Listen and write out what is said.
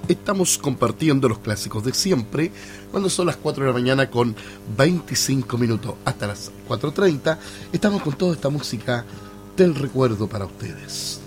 Estamos compartiendo los clásicos de siempre, cuando son las 4 de la mañana con 25 minutos. Hasta las 4:30 estamos con toda esta música del recuerdo para ustedes.